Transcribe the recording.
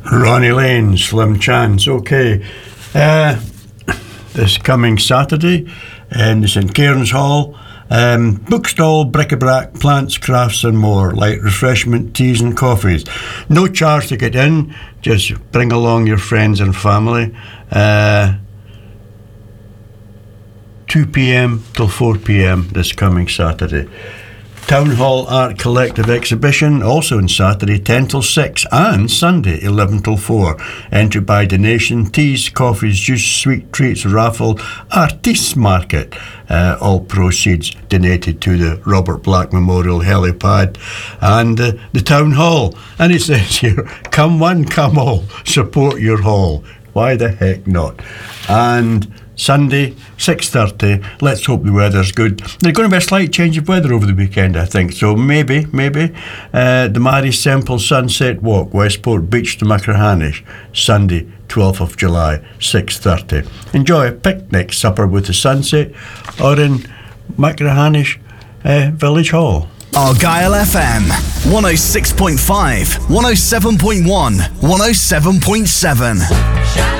Ronnie Lane, Slim Chance. Okay. This coming Saturday in the St. Cairns Hall. Bookstall, bric-a-brac, plants, crafts and more, light refreshment, teas and coffees. No charge to get in, just bring along your friends and family. 2 p.m. till 4 p.m. this coming Saturday. Town Hall Art Collective Exhibition, also on Saturday, 10 till 6, and Sunday, 11 till 4. Entry by donation, teas, coffees, juice, sweet treats, raffle, artistes market. All proceeds donated to the Robert Black Memorial Helipad and the Town Hall. And it says here, come one, come all, support your hall. Why the heck not? And Sunday, 6:30. Let's hope the weather's good. There's going to be a slight change of weather over the weekend, I think. So maybe, the Mary Semple Sunset Walk, Westport Beach to Machrihanish, Sunday, 12th of July, 6:30. Enjoy a picnic supper with the sunset or in Machrihanish Village Hall. Argyle FM, 106.5, 107.1, 107.7.